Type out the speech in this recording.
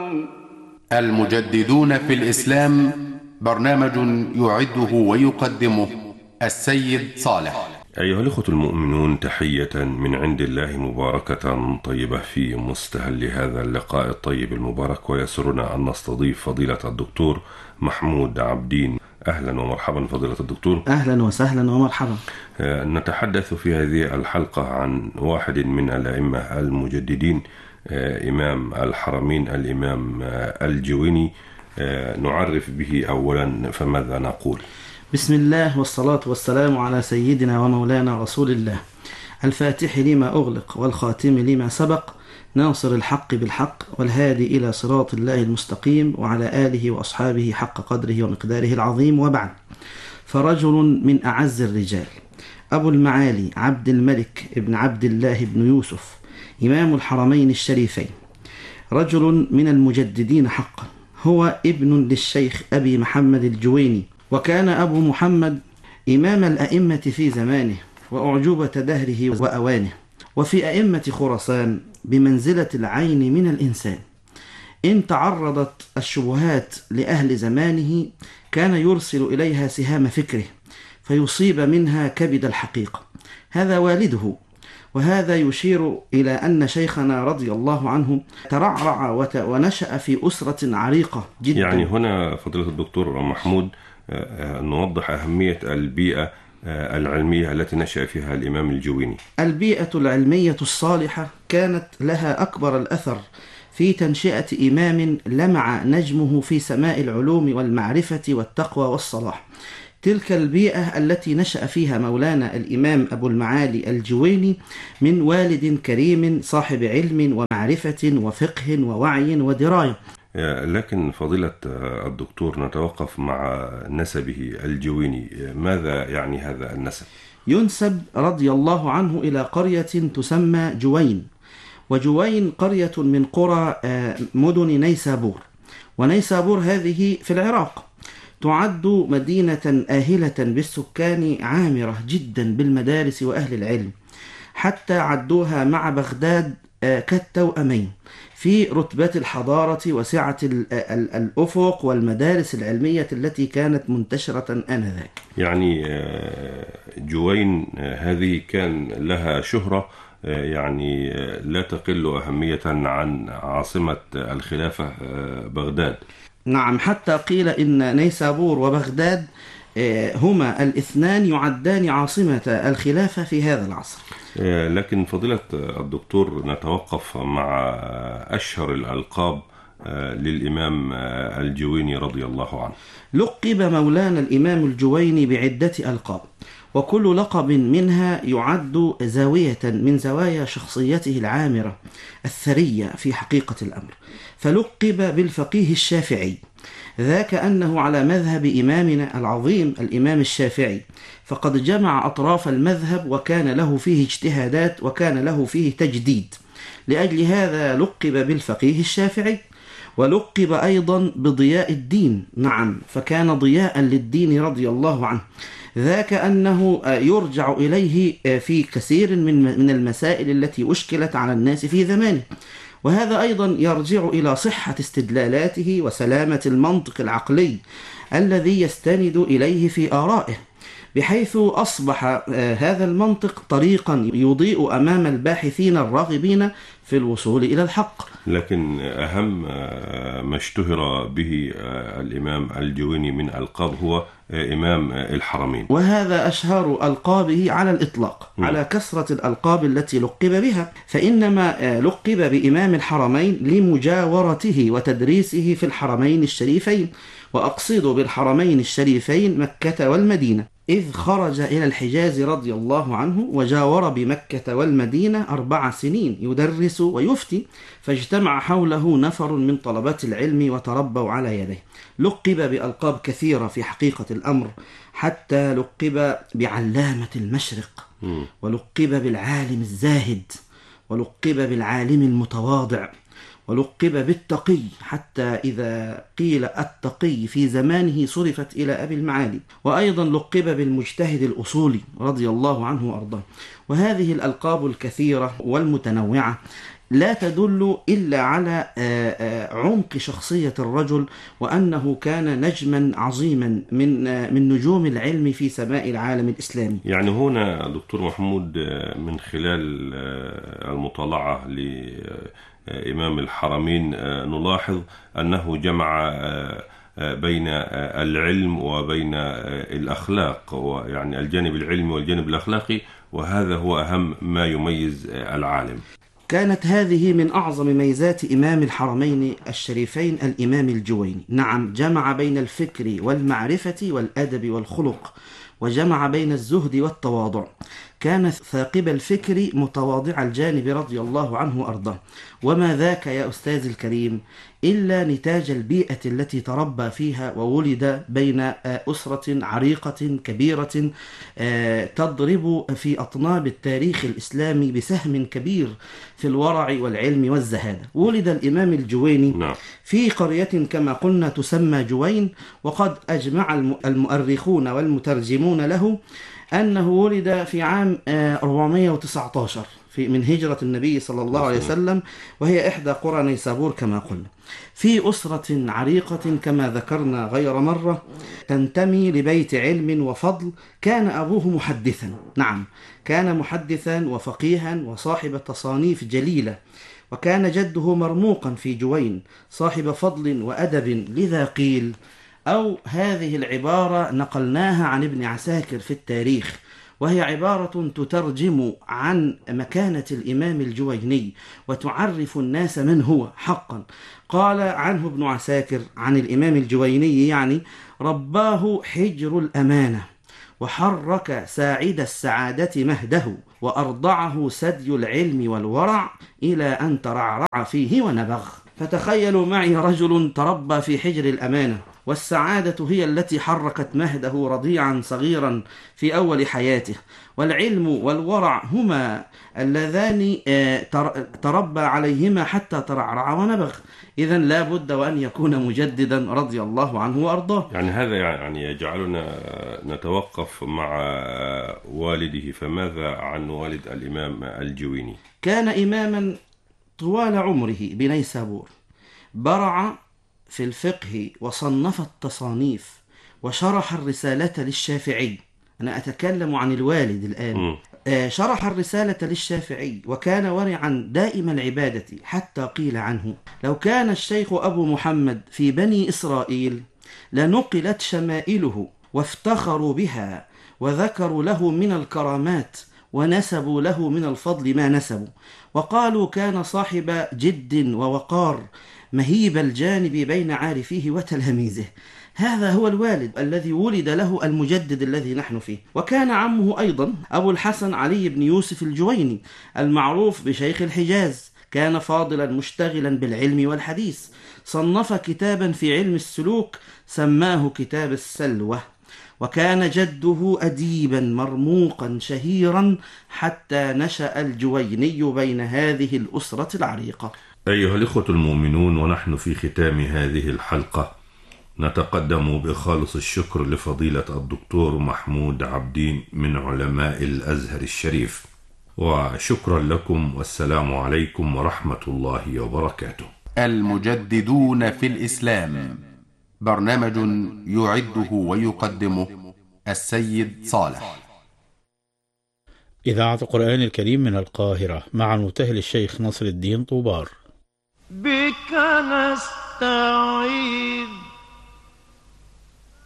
المجددون في الإسلام، برنامج يعده ويقدمه السيد صالح. أيها الأخوة المؤمنون، تحية من عند الله مباركة طيبة في مستهل هذا اللقاء الطيب المبارك، ويسرنا أن نستضيف فضيلة الدكتور محمود عبدين. أهلا ومرحبا فضيلة الدكتور. أهلا وسهلا ومرحبا. نتحدث في هذه الحلقة عن واحد من الأئمة المجددين، إمام الحرمين الإمام الجويني. نعرف به أولا، فماذا نقول؟ بسم الله والصلاة والسلام على سيدنا ومولانا رسول الله، الفاتح لما أغلق والخاتم لما سبق، ناصر الحق بالحق والهادي إلى صراط الله المستقيم، وعلى آله وأصحابه حق قدره ومقداره العظيم. وبعد، فرجل من أعز الرجال، أبو المعالي عبد الملك ابن عبد الله بن يوسف، إمام الحرمين الشريفين، رجل من المجددين حقا، هو ابن للشيخ أبي محمد الجويني، وكان أبو محمد إمام الأئمة في زمانه وأعجوبة دهره وأوانه، وفي أئمة خراسان بمنزلة العين من الإنسان. إن تعرضت الشبهات لأهل زمانه كان يرسل إليها سهام فكره فيصيب منها كبد الحقيقة. هذا والده، وهذا يشير إلى أن شيخنا رضي الله عنه ترعرع ونشأ في أسرة عريقة جدا. يعني هنا فضيلة الدكتور محمود نوضح أهمية البيئة العلمية التي نشأ فيها الإمام الجويني. البيئة العلمية الصالحة كانت لها أكبر الأثر في تنشئة إمام لمع نجمه في سماء العلوم والمعرفة والتقوى والصلاح. تلك البيئة التي نشأ فيها مولانا الإمام أبو المعالي الجويني من والد كريم صاحب علم ومعرفة وفقه ووعي ودراية. لكن فضيلة الدكتور نتوقف مع نسبه الجويني. ماذا يعني هذا النسب؟ ينسب رضي الله عنه إلى قرية تسمى جوين، وجوين قرية من قرى مدن نيسابور، ونيسابور هذه في العراق، تعد مدينة آهلة بالسكان، عامرة جدا بالمدارس وأهل العلم، حتى عدوها مع بغداد كالتوأمين في رتبة الحضارة وسعة الأفق والمدارس العلمية التي كانت منتشرة آنذاك. يعني جوين هذه كان لها شهرة يعني لا تقل أهمية عن عاصمة الخلافة بغداد. نعم، حتى قيل إن نيسابور وبغداد هما الاثنان يعدان عاصمة الخلافة في هذا العصر. لكن فضيلة الدكتور نتوقف مع أشهر الألقاب للإمام الجويني رضي الله عنه. لقب مولانا الإمام الجويني بعدة ألقاب، وكل لقب منها يعد زاوية من زوايا شخصيته العامرة الثرية في حقيقة الأمر. فلقب بالفقيه الشافعي، ذاك أنه على مذهب إمامنا العظيم الإمام الشافعي، فقد جمع أطراف المذهب وكان له فيه اجتهادات وكان له فيه تجديد. لأجل هذا لقب بالفقيه الشافعي، ولقب أيضا بضياء الدين. نعم، فكان ضياء للدين رضي الله عنه، ذاك أنه يرجع إليه في كثير من المسائل التي أشكلت على الناس في زمانه، وهذا أيضا يرجع إلى صحة استدلالاته وسلامة المنطق العقلي الذي يستند إليه في آرائه، بحيث أصبح هذا المنطق طريقا يضيء أمام الباحثين الراغبين في الوصول إلى الحق. لكن أهم ما اشتهر به الإمام الجويني من ألقاب هو إمام الحرمين، وهذا أشهر ألقابه على الإطلاق على كثرة الألقاب التي لقب بها. فإنما لقب بإمام الحرمين لمجاورته وتدريسه في الحرمين الشريفين، وأقصد بالحرمين الشريفين مكة والمدينة، إذ خرج إلى الحجاز رضي الله عنه وجاور بمكة والمدينة 4 سنين يدرس ويفتي، فاجتمع حوله نفر من طلبة العلم وتربوا على يديه. لقب بألقاب كثيرة في حقيقة الأمر، حتى لقب بعلامة المشرق، ولقب بالعالم الزاهد، ولقب بالعالم المتواضع، ولقب بالتقي، حتى إذا قيل التقي في زمانه صرفت إلى أبي المعالي، وأيضا لقب بالمجتهد الأصولي رضي الله عنه وأرضاه. وهذه الألقاب الكثيرة والمتنوعة لا تدل إلا على عمق شخصية الرجل، وأنه كان نجما عظيما من نجوم العلم في سماء العالم الإسلامي. يعني هنا دكتور محمود من خلال المطالعة لإمام الحرمين نلاحظ أنه جمع بين العلم وبين الأخلاق، ويعني الجانب العلمي والجانب الأخلاقي، وهذا هو أهم ما يميز العالم. كانت هذه من أعظم ميزات إمام الحرمين الشريفين الإمام الجويني. نعم، جمع بين الفكر والمعرفة والأدب والخلق، وجمع بين الزهد والتواضع. كان ثاقب الفكر متواضع الجانب رضي الله عنه وأرضاه. وما ذاك يا أستاذ الكريم إلا نتاج البيئة التي تربى فيها، وولد بين أسرة عريقة كبيرة تضرب في أطناب التاريخ الإسلامي بسهم كبير في الورع والعلم والزهادة. ولد الإمام الجويني في قرية كما قلنا تسمى جوين، وقد أجمع المؤرخون والمترجمون له أنه ولد في عام 419 من هجرة النبي صلى الله عليه وسلم، وهي إحدى قرى نيسابور كما قلنا، في أسرة عريقة كما ذكرنا غير مرة تنتمي لبيت علم وفضل. كان أبوه محدثا، نعم كان محدثا وفقيها وصاحب تصانيف جليلة، وكان جده مرموقا في جوين صاحب فضل وأدب. لذا قيل، أو هذه العبارة نقلناها عن ابن عساكر في التاريخ، وهي عبارة تترجم عن مكانة الإمام الجويني وتعرف الناس من هو حقا. قال عنه ابن عساكر عن الإمام الجويني يعني: رباه حجر الأمانة، وحرك ساعد السعادة مهده، وأرضعه سدي العلم والورع، إلى أن ترعرع فيه ونبغ. فتخيلوا معي رجل تربى في حجر الأمانة، والسعادة هي التي حركت مهده رضيعا صغيرا في أول حياته، والعلم والورع هما اللذان تربى عليهما حتى ترعرع ونبغ. إذن لا بد وأن يكون مجددا رضي الله عنه وأرضاه. يعني هذا يعني يجعلنا نتوقف مع والده. فماذا عن والد الإمام الجويني؟ كان إماما طوال عمره بنيسابور، برع في الفقه وصنف التصانيف وشرح الرسالة للشافعي. أنا أتكلم عن الوالد الآن. شرح الرسالة للشافعي، وكان ورعا دائم العبادة، حتى قيل عنه: لو كان الشيخ أبو محمد في بني إسرائيل لنقلت شمائله وافتخروا بها، وذكروا له من الكرامات ونسبوا له من الفضل ما نسبوا، وقالوا كان صاحب جد ووقار مهيب الجانب بين عارفيه وتلاميذه. هذا هو الوالد الذي ولد له المجدد الذي نحن فيه. وكان عمه أيضا أبو الحسن علي بن يوسف الجويني المعروف بشيخ الحجاز، كان فاضلا مشتغلا بالعلم والحديث، صنف كتابا في علم السلوك سماه كتاب السلوة. وكان جده أديبا مرموقا شهيرا، حتى نشأ الجويني بين هذه الأسرة العريقة. أيها الإخوة المؤمنون، ونحن في ختام هذه الحلقة نتقدم بخالص الشكر لفضيلة الدكتور محمود عبدين من علماء الأزهر الشريف، وشكرا لكم، والسلام عليكم ورحمة الله وبركاته. المجددون في الإسلام، برنامج يعده ويقدمه السيد صالح. إذاعة القرآن الكريم من القاهرة مع المبتهل الشيخ نصر الدين طوبار. بك نستعين